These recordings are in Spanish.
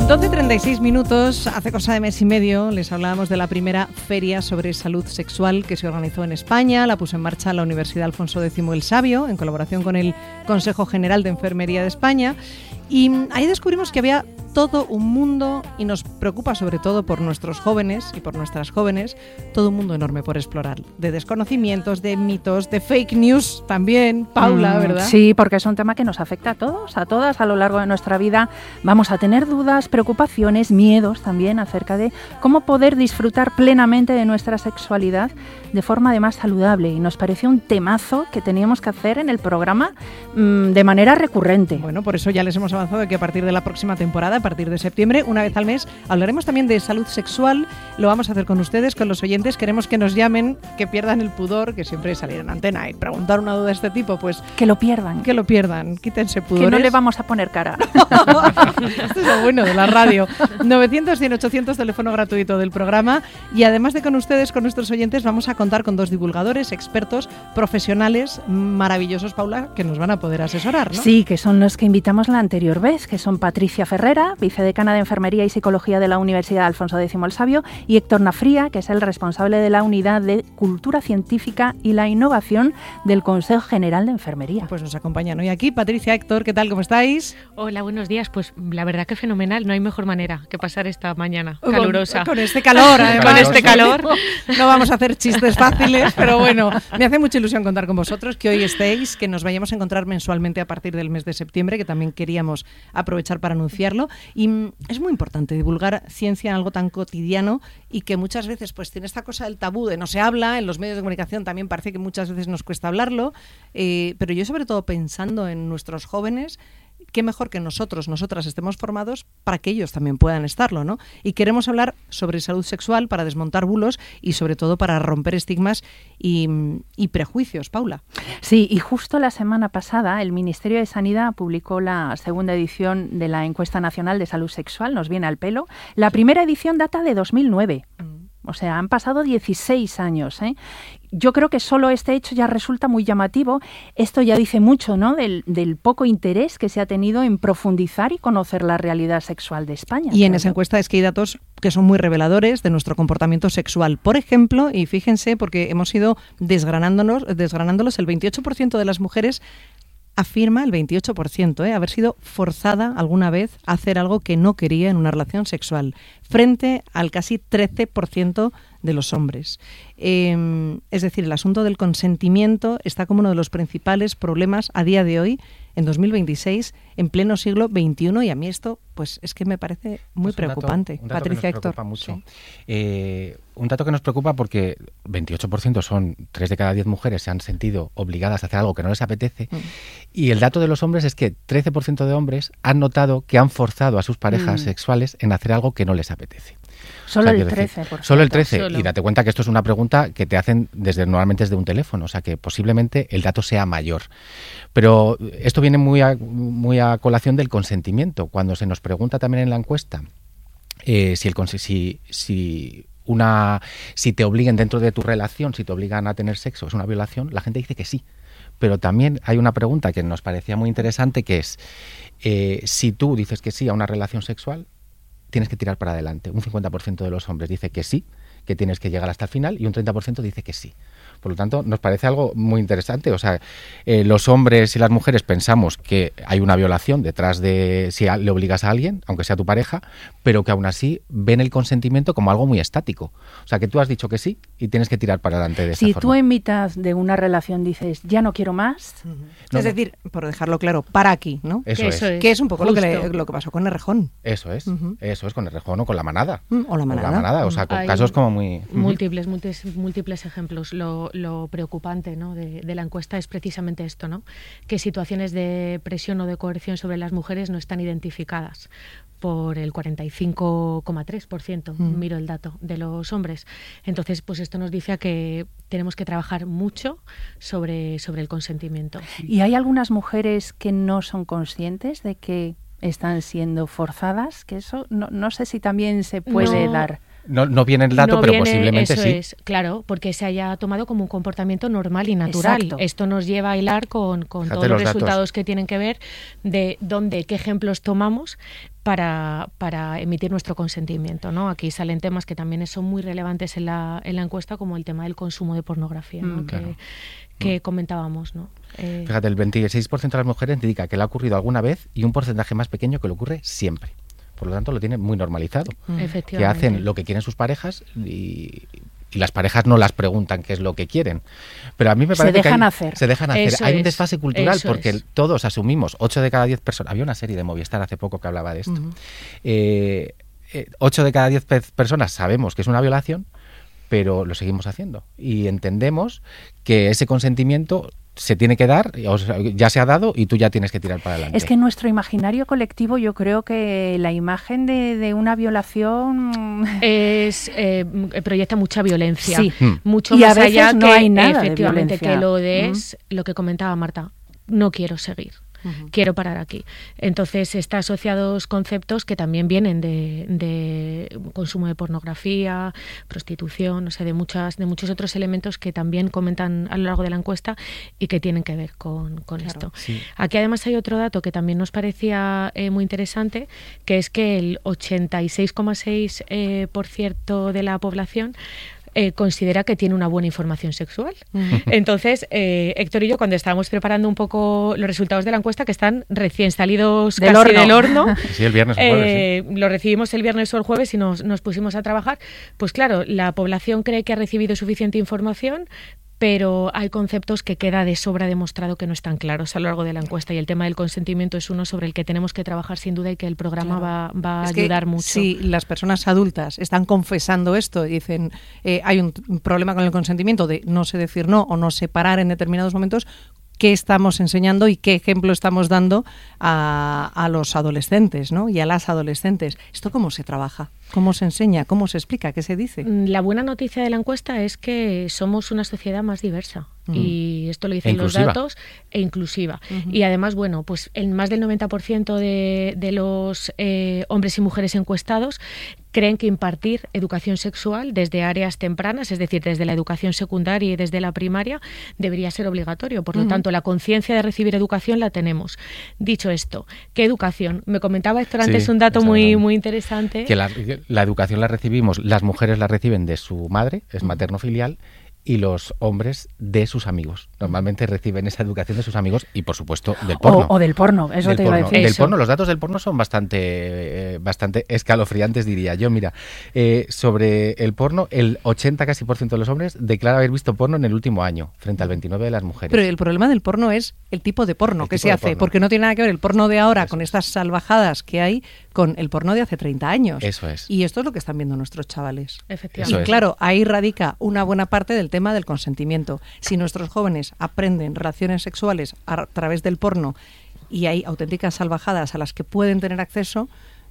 12:36 minutos, hace cosa de mes y medio les hablábamos de la primera feria sobre salud sexual que se organizó en España. La puso en marcha la Universidad Alfonso X el Sabio en colaboración con el Consejo General de Enfermería de España, y ahí descubrimos que había todo un mundo, y nos preocupa sobre todo por nuestros jóvenes y por nuestras jóvenes, todo un mundo enorme por explorar, de desconocimientos, de mitos, de fake news también, Paula, ¿verdad? Sí, porque es un tema que nos afecta a todos, a todas, a lo largo de nuestra vida. Vamos a tener dudas, preocupaciones, miedos también acerca de cómo poder disfrutar plenamente de nuestra sexualidad de forma además saludable, y nos pareció un temazo que teníamos que hacer en el programa de manera recurrente. Bueno, por eso ya les hemos avanzado de que a partir de la próxima temporada, a partir de septiembre, una vez al mes, hablaremos también de salud sexual. Lo vamos a hacer con ustedes, con los oyentes. Queremos que nos llamen, que pierdan el pudor, que siempre salir en antena y preguntar una duda de este tipo, pues que lo pierdan, quítense pudores. Que no le vamos a poner cara. Esto es lo bueno de la radio. 900 100 800, teléfono gratuito del programa. Y además de con ustedes, con nuestros oyentes, vamos a contar con dos divulgadores, expertos, profesionales maravillosos, Paula, que nos van a poder asesorar, ¿no? Sí, que son los que invitamos la anterior vez, que son Patricia Ferrera, vicedecana de Enfermería y Psicología de la Universidad Alfonso X el Sabio, y Héctor Nafría, que es el responsable de la Unidad de Cultura Científica y la Innovación del Consejo General de Enfermería. Pues nos acompañan hoy aquí. Patricia, Héctor, ¿qué tal? ¿Cómo estáis? Hola, buenos días. Pues la verdad que fenomenal. No hay mejor manera que pasar esta mañana calurosa. Con este calor, además. Con este calor. No vamos a hacer chistes fáciles, pero bueno, me hace mucha ilusión contar con vosotros, que hoy estéis, que nos vayamos a encontrar mensualmente a partir del mes de septiembre, que también queríamos aprovechar para anunciarlo. Y es muy importante divulgar ciencia en algo tan cotidiano y que muchas veces pues tiene esta cosa del tabú de no se habla, en los medios de comunicación también parece que muchas veces nos cuesta hablarlo, pero yo sobre todo pensando en nuestros jóvenes, qué mejor que nosotras estemos formados para que ellos también puedan estarlo, ¿no? Y queremos hablar sobre salud sexual para desmontar bulos y sobre todo para romper estigmas y prejuicios, Paula. Sí, y justo la semana pasada el Ministerio de Sanidad publicó la segunda edición de la Encuesta Nacional de Salud Sexual, nos viene al pelo. La primera edición data de 2009. O sea, han pasado 16 años, ¿eh? Yo creo que solo este hecho ya resulta muy llamativo. Esto ya dice mucho, ¿no?, del poco interés que se ha tenido en profundizar y conocer la realidad sexual de España. Y en esa encuesta es que hay datos que son muy reveladores de nuestro comportamiento sexual. Por ejemplo, y fíjense, porque hemos ido desgranándolos, el 28% de las mujeres afirma, el 28%, haber sido forzada alguna vez a hacer algo que no quería en una relación sexual, frente al casi 13% de los hombres. Es decir, el asunto del consentimiento está como uno de los principales problemas a día de hoy, en 2026, en pleno siglo XXI, y a mí esto pues es que me parece muy preocupante. Un dato Patricia, que nos preocupa Héctor. mucho. Sí. Un dato que nos preocupa porque 28% son 3 de cada 10 mujeres se han sentido obligadas a hacer algo que no les apetece, y el dato de los hombres es que 13% de hombres han notado que han forzado a sus parejas sexuales en hacer algo que no les apetece. Solo el 13%. Solo el 13%. Y date cuenta que esto es una pregunta que te hacen normalmente desde un teléfono, o sea que posiblemente el dato sea mayor. Pero esto viene muy a colación del consentimiento. Cuando se nos pregunta también en la encuesta si te obliguen dentro de tu relación, si te obligan a tener sexo, es una violación, la gente dice que sí. Pero también hay una pregunta que nos parecía muy interesante, que es si tú dices que sí a una relación sexual, tienes que tirar para adelante. Un 50% de los hombres dice que sí, que tienes que llegar hasta el final, y un 30% dice que sí. Por lo tanto, nos parece algo muy interesante. O sea, los hombres y las mujeres pensamos que hay una violación detrás de si le obligas a alguien, aunque sea tu pareja, pero que aún así ven el consentimiento como algo muy estático. O sea, que tú has dicho que sí y tienes que tirar para adelante de esta forma. Si tú en mitad de una relación dices, ya no quiero más... Es decir, por dejarlo claro, para aquí, ¿no? Eso es. Que es un poco lo que pasó con Errejón. Eso es con Errejón o con La Manada. O La Manada. O sea, con casos como muy... Múltiples ejemplos. Lo preocupante, ¿no?, de la encuesta es precisamente esto, ¿no?, que situaciones de presión o de coerción sobre las mujeres no están identificadas por el 45,3%, miro el dato, de los hombres. Entonces, pues esto nos dice que tenemos que trabajar mucho sobre el consentimiento. ¿Y hay algunas mujeres que no son conscientes de que están siendo forzadas? Que eso no sé si también se puede dar. No viene el dato, no pero viene, posiblemente eso sí. Es, claro, porque se haya tomado como un comportamiento normal y natural. Exacto. Esto nos lleva a hilar con todos los resultados que tienen que ver de qué ejemplos tomamos para emitir nuestro consentimiento, ¿no? Aquí salen temas que también son muy relevantes en la encuesta, como el tema del consumo de pornografía, ¿no? Claro. que comentábamos, ¿no? Fíjate, el 26% de las mujeres indica que le ha ocurrido alguna vez y un porcentaje más pequeño que le ocurre siempre. Por lo tanto, lo tienen muy normalizado. Efectivamente. Que hacen lo que quieren sus parejas y las parejas no las preguntan qué es lo que quieren. Pero a mí me parece se dejan hacer. Se dejan hacer. Eso hay un es, desfase cultural eso porque es. todos asumimos, 8 de cada 10 personas... Había una serie de Movistar hace poco que hablaba de esto. 8 de cada 10 personas sabemos que es una violación, pero lo seguimos haciendo. Y entendemos que ese consentimiento se tiene que dar, o sea, ya se ha dado y tú ya tienes que tirar para adelante. Es que en nuestro imaginario colectivo yo creo que la imagen de una violación proyecta mucha violencia, sí. mucho y más a veces allá no que hay nada efectivamente de violencia. que lo es lo que comentaba Marta. No quiero seguir. Quiero parar aquí. Entonces está asociados conceptos que también vienen de consumo de pornografía, prostitución, o sea, de muchos otros elementos que también comentan a lo largo de la encuesta y que tienen que ver con claro, esto. Sí. Aquí además hay otro dato que también nos parecía muy interesante, que es que el 86,6% de la población considera que tiene una buena información sexual. Entonces, Héctor y yo, cuando estábamos preparando un poco los resultados de la encuesta, que están recién salidos del horno, sí, el viernes o el jueves, lo recibimos el viernes o el jueves y nos pusimos a trabajar, pues claro, la población cree que ha recibido suficiente información, pero hay conceptos que queda de sobra demostrado que no están claros a lo largo de la encuesta, y el tema del consentimiento es uno sobre el que tenemos que trabajar sin duda y que el programa va a ayudar mucho. Si las personas adultas están confesando esto y dicen hay un problema con el consentimiento de no sé decir no o no sé parar en determinados momentos, ¿qué estamos enseñando y qué ejemplo estamos dando a los adolescentes, ¿no? Y a las adolescentes? ¿Esto cómo se trabaja? ¿Cómo se enseña? ¿Cómo se explica? ¿Qué se dice? La buena noticia de la encuesta es que somos una sociedad más diversa. Y esto lo dicen los datos, e inclusiva. Y además, bueno, pues el más del 90% de los hombres y mujeres encuestados creen que impartir educación sexual desde áreas tempranas, es decir, desde la educación secundaria y desde la primaria, debería ser obligatorio. Por lo tanto, la conciencia de recibir educación la tenemos. Dicho esto, ¿qué educación? Me comentaba Héctor antes un dato muy interesante. Que la educación la recibimos, las mujeres la reciben de su madre, es materno-filial, y los hombres de sus amigos. Normalmente reciben esa educación de sus amigos y, por supuesto, del porno. O del porno, eso del te iba a decir. Del porno, los datos del porno son bastante escalofriantes, diría yo. Mira, sobre el porno, el 80 casi % de los hombres declara haber visto porno en el último año, frente al 29% de las mujeres. Pero el problema del porno es el tipo de porno que se hace, porque no tiene nada que ver el porno de ahora con estas salvajadas que hay con el porno de hace 30 años. Eso es. Y esto es lo que están viendo nuestros chavales. Efectivamente. Y claro, ahí radica una buena parte del tema del consentimiento. Si nuestros jóvenes aprenden relaciones sexuales a través del porno y hay auténticas salvajadas a las que pueden tener acceso,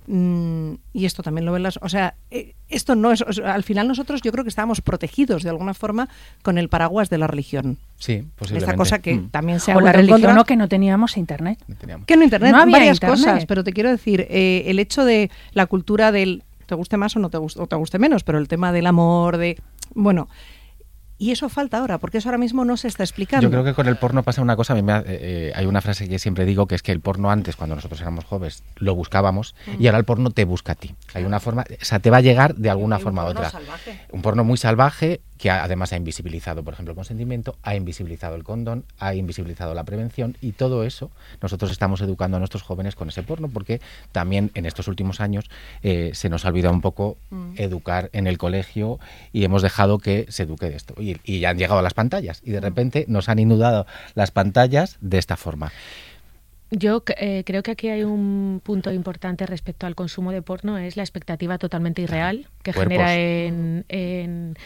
y esto también lo ven las... O sea, esto no es... O sea, al final nosotros yo creo que estábamos protegidos de alguna forma con el paraguas de la religión. Sí, posiblemente. Esta cosa que también se ha o la vuelto en religión contra. o que no teníamos internet. Que no internet, No había varias internet. cosas, pero te quiero decir, el hecho de la cultura del te guste más o no te guste, o te guste menos, pero el tema del amor, de... Bueno... Y eso falta ahora, porque eso ahora mismo no se está explicando. Yo creo que con el porno pasa una cosa. Hay una frase que siempre digo, que es que el porno antes, cuando nosotros éramos jóvenes, lo buscábamos, y ahora el porno te busca a ti. Hay una forma, o sea, te va a llegar de alguna forma u otra. Salvaje. Un porno muy salvaje que además ha invisibilizado, por ejemplo, el consentimiento, ha invisibilizado el condón, ha invisibilizado la prevención, y todo eso nosotros estamos educando a nuestros jóvenes con ese porno, porque también en estos últimos años se nos ha olvidado un poco educar en el colegio y hemos dejado que se eduque de esto. Y ya han llegado a las pantallas y de repente nos han inundado las pantallas de esta forma. Yo creo que aquí hay un punto importante respecto al consumo de porno, es la expectativa totalmente irreal que Cuerpos. genera en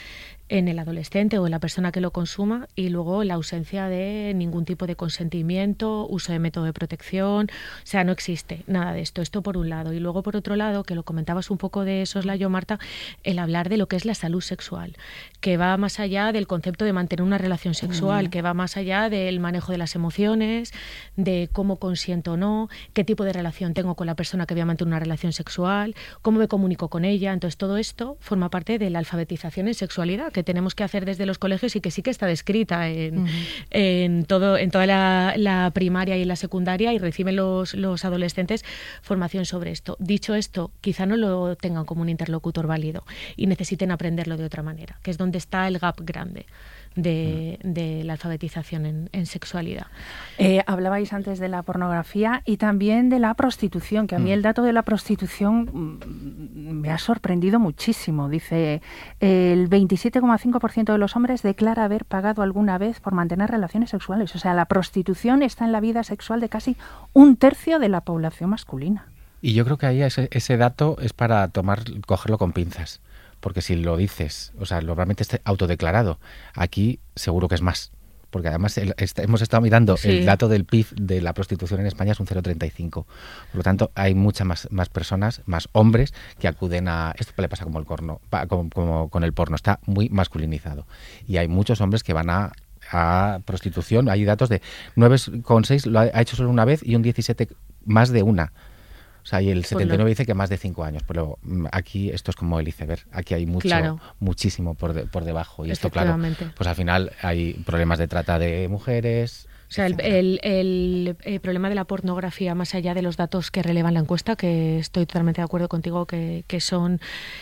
en el adolescente o en la persona que lo consuma, y luego la ausencia de ningún tipo de consentimiento, uso de método de protección, o sea, no existe nada de esto. Esto por un lado. Y luego por otro lado, que lo comentabas un poco de soslayo, Marta, el hablar de lo que es la salud sexual, que va más allá del concepto de mantener una relación sexual, que va más allá del manejo de las emociones, de cómo consiento o no, qué tipo de relación tengo con la persona que voy a mantener una relación sexual, cómo me comunico con ella. Entonces todo esto forma parte de la alfabetización en sexualidad que tenemos que hacer desde los colegios y que sí que está descrita en toda la primaria y la secundaria, y reciben los adolescentes formación sobre esto. Dicho esto, quizá no lo tengan como un interlocutor válido y necesiten aprenderlo de otra manera, que es donde está el gap grande de la alfabetización en sexualidad. Hablabais antes de la pornografía y también de la prostitución, que a mí el dato de la prostitución me ha sorprendido muchísimo. Dice, el 27,5% de los hombres declara haber pagado alguna vez por mantener relaciones sexuales. O sea, la prostitución está en la vida sexual de casi 1/3 de la población masculina. Y yo creo que ahí ese dato es para cogerlo con pinzas. Porque si lo dices, o sea, realmente esté autodeclarado, aquí seguro que es más. Porque además hemos estado mirando el dato del PIB de la prostitución en España es un 0,35. Por lo tanto, hay muchas más personas, más hombres, que acuden a... Esto le pasa como el porno, como con el porno, está muy masculinizado. Y hay muchos hombres que van a prostitución. Hay datos de 9,6 lo ha hecho solo una vez y un 17 más de una. O sea, y el 79 dice que más de 5 años, pero aquí esto es como el iceberg. Aquí hay muchísimo por debajo. Y esto, claro, pues al final hay problemas de trata de mujeres. O sea, el problema de la pornografía, más allá de los datos que relevan la encuesta, que estoy totalmente de acuerdo contigo que son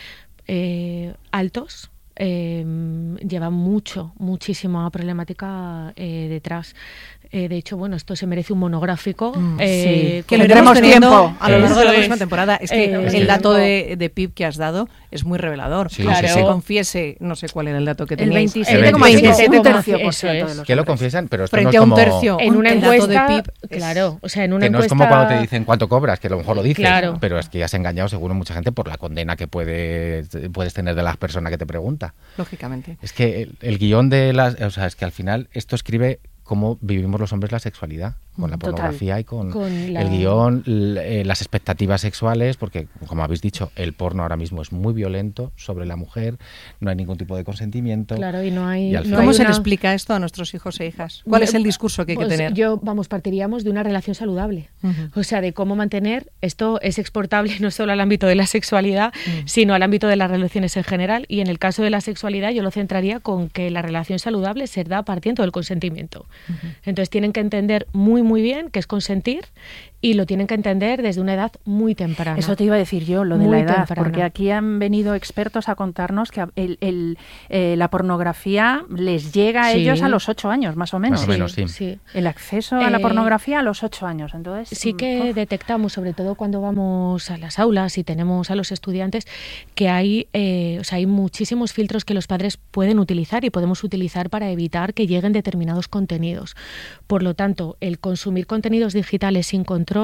altos, lleva muchísima problemática detrás. De hecho, bueno, esto se merece un monográfico. Que lo iremos tiempo a lo largo de la próxima temporada. Es que el dato de PIB que has dado es muy revelador. Sí, claro. sí, sí. Confiese, no sé cuál era el dato que teníais. El 27,5% de los que lo confiesan, pero esto frente no es como... a un tercio en una encuesta de PIB. Claro, o sea, en una que no encuesta... es como cuando te dicen cuánto cobras, que a lo mejor lo dices, claro, pero es que ya has engañado seguro mucha gente por la condena que puedes tener de las personas que te pregunta. Lógicamente. Es que el guión de las... O sea, es que al final esto escribe cómo vivimos los hombres la sexualidad, con la pornografía y con el guión, las expectativas sexuales, porque, como habéis dicho, el porno ahora mismo es muy violento sobre la mujer, no hay ningún tipo de consentimiento. Claro, y no hay... ¿Cómo se le explica esto a nuestros hijos e hijas? ¿Cuál es el discurso que hay que tener? Partiríamos de una relación saludable. O sea, de cómo mantener... Esto es exportable no solo al ámbito de la sexualidad, sino al ámbito de las relaciones en general. Y en el caso de la sexualidad yo lo centraría con que la relación saludable se da partiendo del consentimiento. Entonces tienen que entender muy bien qué es consentir, y lo tienen que entender desde una edad muy temprana. Eso te iba a decir yo, lo de la edad, porque aquí han venido expertos a contarnos que la pornografía les llega a ellos a los 8 años, más o menos. Más o menos, sí. El acceso a la pornografía a los 8 años. Entonces, sí que detectamos, sobre todo cuando vamos a las aulas y tenemos a los estudiantes, que hay muchísimos filtros que los padres pueden utilizar y podemos utilizar para evitar que lleguen determinados contenidos. Por lo tanto, el consumir contenidos digitales sin control,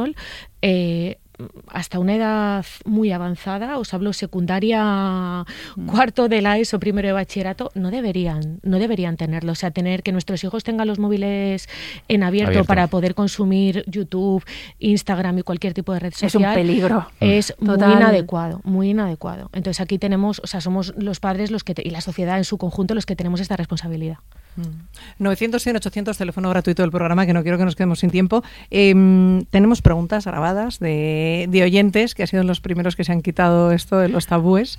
hasta una edad muy avanzada, os hablo secundaria, cuarto de la ESO, primero de bachillerato, no deberían tenerlo. O sea, tener que nuestros hijos tengan los móviles en abierto para poder consumir YouTube, Instagram y cualquier tipo de red social. Es un peligro. Es muy inadecuado. Entonces aquí tenemos, o sea, somos los padres y la sociedad en su conjunto los que tenemos esta responsabilidad. 900-100-800, teléfono gratuito del programa, que no quiero que nos quedemos sin tiempo. Tenemos preguntas grabadas de oyentes, que han sido los primeros que se han quitado esto de los tabúes.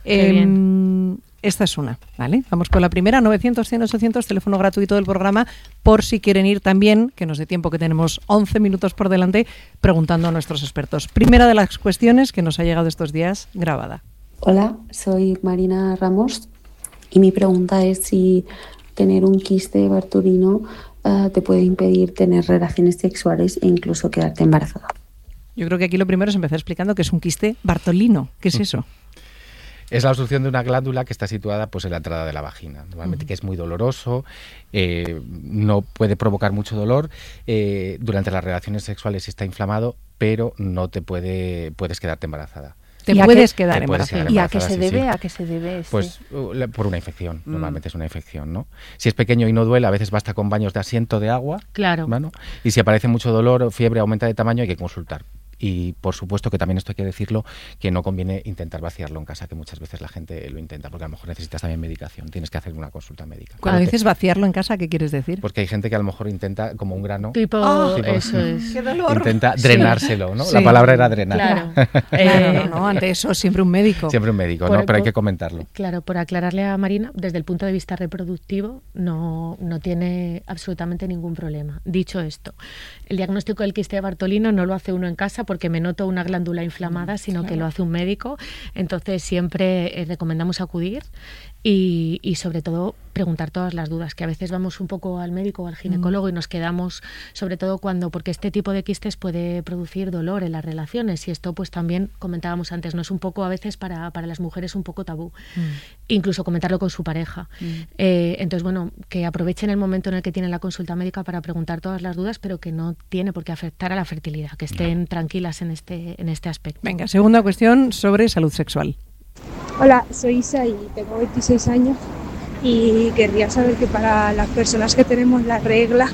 Esta es una, ¿vale? Vamos con la primera, 900-100-800, teléfono gratuito del programa, por si quieren ir también, que nos dé tiempo, que tenemos 11 minutos por delante, preguntando a nuestros expertos. Primera de las cuestiones que nos ha llegado estos días, grabada. Hola, soy Marina Ramos y mi pregunta es si tener un quiste bartolino te puede impedir tener relaciones sexuales e incluso quedarte embarazada. Yo creo que aquí lo primero es empezar explicando qué es un quiste bartolino. ¿Qué es eso? Es la obstrucción de una glándula que está situada pues en la entrada de la vagina. Normalmente que es muy doloroso, no puede provocar mucho dolor. Durante las relaciones sexuales está inflamado, pero no puedes quedarte embarazada. Te puedes quedar embarazada. ¿Y a qué se debe? ¿A qué se debe? Pues por una infección, normalmente es una infección, ¿no? Si es pequeño y no duele, a veces basta con baños de asiento de agua. Claro. ¿no? Y si aparece mucho dolor o fiebre, aumenta de tamaño, hay que consultar. Y por supuesto que también esto hay que decirlo, que no conviene intentar vaciarlo en casa, que muchas veces la gente lo intenta, porque a lo mejor necesitas también medicación, tienes que hacer una consulta médica. Cuando dices vaciarlo en casa, ¿qué quieres decir? Porque hay gente que a lo mejor intenta, como un grano, eso es. ¡Qué dolor! Intenta drenárselo, ¿no? Sí. La palabra era drenar. Claro. No, ante eso siempre un médico. Siempre un médico, ¿no? Pero hay que comentarlo. Claro, por aclararle a Marina, desde el punto de vista reproductivo no tiene absolutamente ningún problema. Dicho esto, el diagnóstico del quiste de Bartolino no lo hace uno en casa porque me noto una glándula inflamada, sino que lo hace un médico. Entonces siempre recomendamos acudir y sobre todo preguntar todas las dudas, que a veces vamos un poco al médico o al ginecólogo y nos quedamos, sobre todo porque este tipo de quistes puede producir dolor en las relaciones, y esto pues también comentábamos antes, no es un poco a veces para las mujeres un poco tabú, incluso comentarlo con su pareja. Entonces, bueno, que aprovechen el momento en el que tienen la consulta médica para preguntar todas las dudas, pero que no tiene por qué afectar a la fertilidad, que estén tranquilas en este aspecto. Venga, segunda cuestión sobre salud sexual. Hola, soy Isa y tengo 26 años y querría saber que para las personas que tenemos la regla,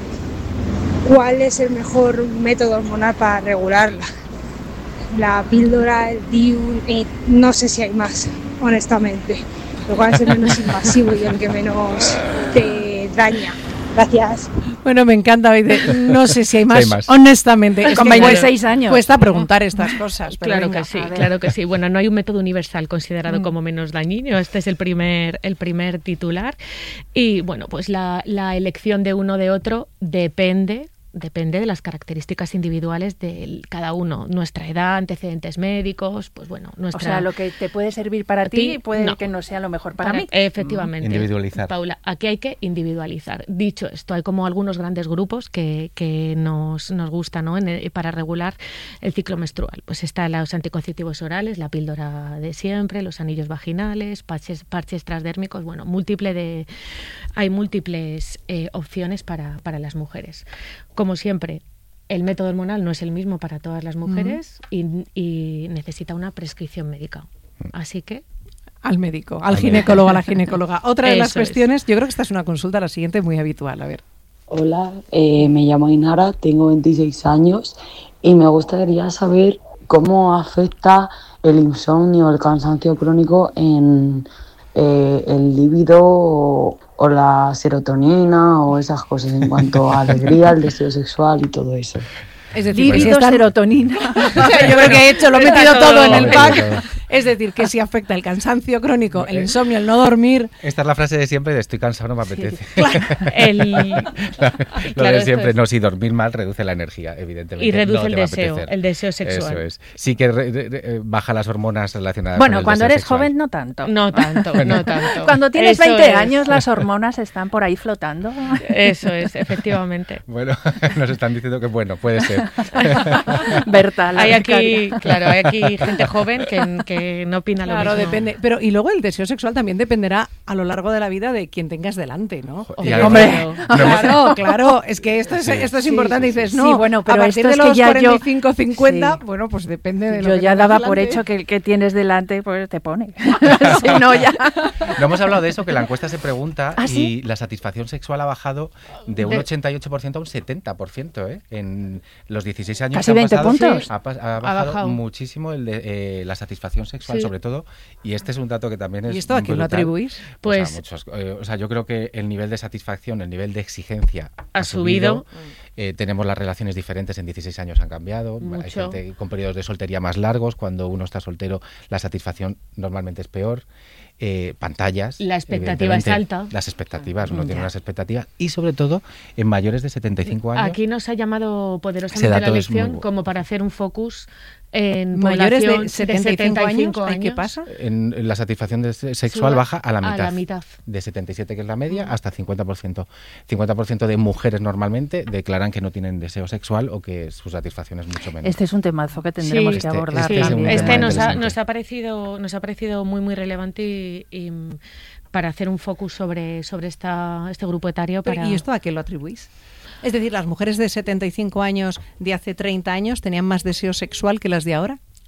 ¿cuál es el mejor método hormonal para regularla? La píldora, el DIU, no sé si hay más, honestamente. Pero ¿cuál es el menos invasivo y el que menos te daña? Gracias. Bueno, me encanta. No sé si hay más, Sí, hay más. honestamente. Es Con que 26 años. Cuesta preguntar estas cosas. Pero Claro venga, que sí, a ver. claro que sí. Bueno, no hay un método universal considerado como menos dañino. Este es el primer titular. Y bueno, pues la elección de uno o de otro depende de las características individuales de cada uno. Nuestra edad, antecedentes médicos, pues bueno, O sea, lo que te puede servir para ti puede que no sea lo mejor para mí. Efectivamente. Individualizar. Paula, aquí hay que individualizar. Dicho esto, hay como algunos grandes grupos que nos gusta, ¿no? Para regular el ciclo menstrual. Pues están los anticonceptivos orales, la píldora de siempre, los anillos vaginales, parches transdérmicos, bueno, hay múltiples opciones para las mujeres. Como siempre, el método hormonal no es el mismo para todas las mujeres y necesita una prescripción médica. Así que Al médico, al ginecólogo, a la ginecóloga. Otra de las Eso es. cuestiones, yo creo que esta es una consulta, la siguiente, muy habitual. A ver. Hola, me llamo Ainara, tengo 26 años y me gustaría saber cómo afecta el insomnio, el cansancio crónico en el líbido o la serotonina o esas cosas en cuanto a alegría, el deseo sexual y todo eso. Es decir, que si Líbido, están- serotonina. Yo creo que he hecho, lo he Está metido todo todo. en el Lo he pack. metido todo. Es decir, que si afecta el cansancio crónico, el insomnio, el no dormir. Esta es la frase de siempre de estoy cansado, no me apetece. Lo Lo de siempre, no, si dormir mal reduce la energía, evidentemente. Y reduce no el te va a deseo, apetecer. el deseo sexual. Eso es. Sí que baja las hormonas relacionadas con Bueno, el cuando deseo eres sexual. joven no tanto. No tanto, no tanto. Cuando tienes Eso 20 es. años las hormonas están por ahí flotando. Eso es, efectivamente. Bueno, nos están diciendo que bueno, puede ser. Berta, la Hay becaria. aquí gente joven que no opina lo Claro, mismo. depende. Pero y luego el deseo sexual también dependerá a lo largo de la vida de quien tengas delante, ¿no? Y Hombre, además- Claro, claro, es que esto es, Sí. esto es importante. Dices, sí. no, Sí, bueno, pero a partir esto de es que los ya yo- 45, 50, Sí. bueno, pues depende de lo Yo que ya tengas daba por delante. hecho que el que tienes delante pues te pone. Si no, ya. No hemos hablado de eso, que la encuesta se pregunta ¿Ah, y sí? la satisfacción sexual ha bajado de un 88% a un 70%, ¿eh? En los 16 años Casi que han 20 pasado, puntos. ha bajado bajado. muchísimo la satisfacción sexual, Sí. sobre todo, y este es un dato que también es ¿Y esto a quién lo brutal. atribuís? Pues Pues- a muchos. O sea, yo creo que el nivel de satisfacción, el nivel de exigencia Ha subido. Tenemos las relaciones diferentes, en 16 años han cambiado. Hay Mucho. gente con periodos de soltería más largos. Cuando uno está soltero, la satisfacción normalmente es peor. Pantallas. La expectativa es evidentemente, alta. Las expectativas, uno Ya. tiene unas expectativas. Y sobre todo, en mayores de 75 años. Aquí nos ha llamado Ese poderosamente la dato es muy elección bueno. como para hacer un focus en Mayores población de 75 años, ¿ay, qué pasa? En la satisfacción sexual Sube baja a la mitad. a la mitad. De 77, que es la media, hasta 50%. 50% de mujeres normalmente declaran que no tienen deseo sexual o que su satisfacción es mucho menos. Este es un temazo que tendremos Sí, que este- abordar este es un también. tema Este nos interesante. ha parecido muy muy relevante y para hacer un focus sobre este grupo etario. Pero, Para... ¿y esto a qué lo atribuís? Es decir, ¿las mujeres de 75 años de hace 30 años tenían más deseo sexual que las de ahora?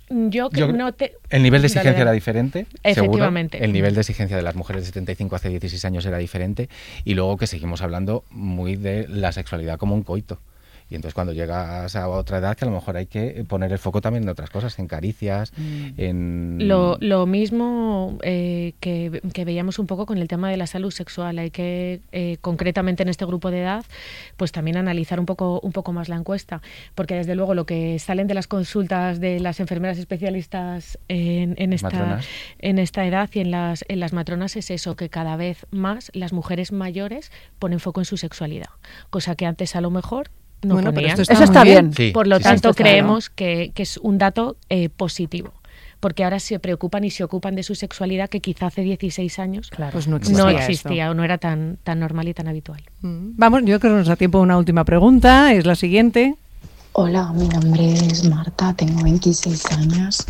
El nivel de exigencia era diferente, efectivamente. Seguro. El nivel de exigencia de las mujeres de 75 hace 16 años era diferente. Y luego que seguimos hablando muy de la sexualidad como un coito. Y entonces cuando llegas a otra edad, que a lo mejor hay que poner el foco también en otras cosas, en caricias, en... Lo mismo que veíamos un poco con el tema de la salud sexual. Hay que, concretamente en este grupo de edad, pues también analizar un poco más la encuesta. Porque desde luego lo que salen de las consultas de las enfermeras especialistas en esta edad y en las matronas es eso, que cada vez más las mujeres mayores ponen foco en su sexualidad. Cosa que antes a lo mejor no ponía. Pero eso está bien. Sí, por lo tanto, sí, creemos que es un dato positivo. Porque ahora se preocupan y se ocupan de su sexualidad que quizá hace 16 años pues no existía o no era tan normal y tan habitual. Vamos, yo creo que nos da tiempo a una última pregunta. Es la siguiente. Hola, mi nombre es Marta, tengo 26 años.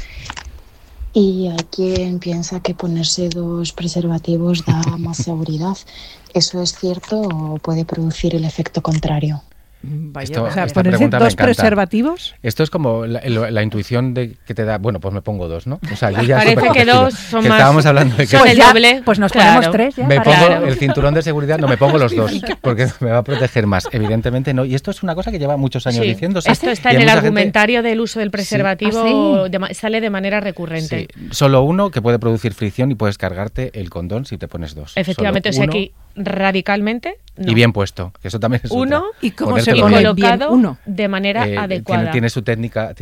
Y hay quien piensa que ponerse 2 preservativos da más seguridad. ¿Eso es cierto o puede producir el efecto contrario? Vaya, o sea, ponerse 2 preservativos. Esto es como la intuición de que te da, bueno, pues me pongo 2, ¿no? O sea, yo ya parece que 2 son que más. Estábamos hablando de que son el doble. Pues nos ponemos 3 ya. Me pongo el cinturón de seguridad, no me pongo los 2, porque me va a proteger más. Evidentemente no. Y esto es una cosa que lleva muchos años diciéndose. Esto está en el argumentario del uso del preservativo, sale de manera recurrente. Sí. Solo uno que puede producir fricción y puedes cargarte el condón si te pones 2. Efectivamente, o sea, aquí radicalmente no. Y bien puesto, que eso también es uno otra. Y cómo se pone colocado bien uno de manera adecuada. Tiene su técnica.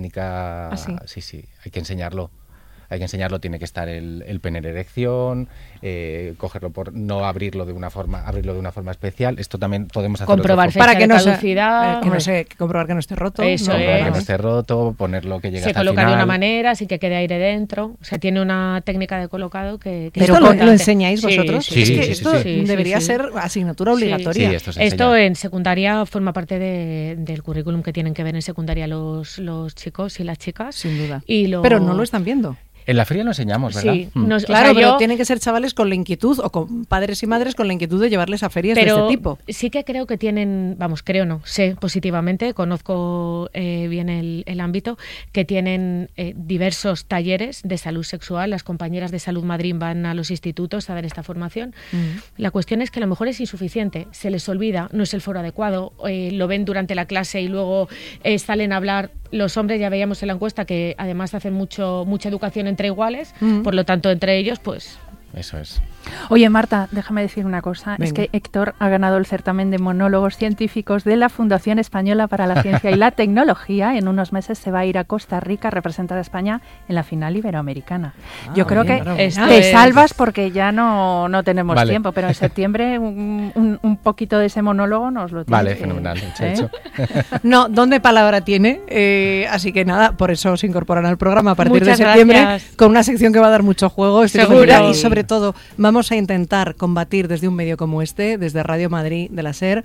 ¿Ah, sí? Sí, hay que enseñarlo. Tiene que estar el pene en erección, cogerlo no abrirlo de una forma especial. Esto también podemos hacerlo comprobar fecha de caducidad, comprobar que no esté roto. Eso comprobar que no esté roto, ponerlo que llegue hasta el final. Se coloca de una manera, sin que quede aire dentro. O sea, tiene una técnica de colocado que ¿Pero es lo enseñáis vosotros? Sí, es que esto debería ser asignatura obligatoria. Sí, esto en secundaria forma parte del currículum que tienen que ver en secundaria los chicos y las chicas. Sin duda. Pero no lo están viendo. En la feria lo enseñamos, ¿verdad? Sí, claro, pero tienen que ser chavales con la inquietud, o con padres y madres con la inquietud de llevarles a ferias de este tipo. Sí que creo que tienen, sé positivamente, conozco bien el ámbito, que tienen diversos talleres de salud sexual. Las compañeras de Salud Madrid van a los institutos a dar esta formación. La cuestión es que a lo mejor es insuficiente, se les olvida, no es el foro adecuado, lo ven durante la clase y luego salen a hablar. Los hombres ya veíamos en la encuesta que además hacen mucha educación entre iguales, por lo tanto entre ellos pues... Eso es. Oye, Marta, déjame decir una cosa. Venga. Es que Héctor ha ganado el certamen de monólogos científicos de la Fundación Española para la Ciencia y la Tecnología. En unos meses se va a ir a Costa Rica a representar a España en la final iberoamericana. Yo creo que te salvas porque ya no tenemos tiempo, pero en septiembre un poquito de ese monólogo nos lo tienes. Vale, fenomenal. Hecho. No, ¿dónde palabra tiene? Así que nada, por eso se incorporan al programa a partir Muchas de septiembre gracias. Con una sección que va a dar mucho juego. Seguro. Y sobre todo vamos a intentar combatir desde un medio como este, desde Radio Madrid de la SER,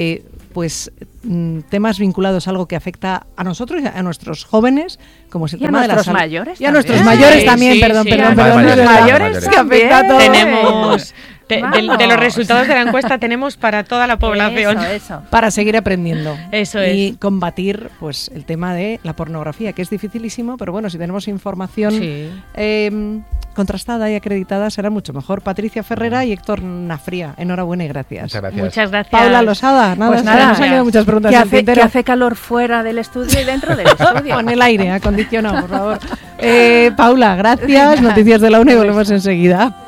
temas vinculados a algo que afecta a nosotros y a nuestros jóvenes, como es el tema de la salud. Mayores y a nuestros también. mayores también, Sí, perdón. Los mayores que afecta a todos. Tenemos... De los resultados de la encuesta tenemos para toda la población. Eso. Para seguir aprendiendo. Eso y es. combatir el tema de la pornografía, que es dificilísimo, pero bueno, si tenemos información contrastada y acreditada será mucho mejor. Patricia Ferrera y Héctor Nafría, enhorabuena y gracias. Muchas gracias. Paula Losada, Pues nada, nos han quedado muchas preguntas en el que tintero. hace calor fuera del estudio y dentro del estudio. Con el aire acondicionado, por favor. Paula, gracias. Noticias de la UNA y volvemos enseguida.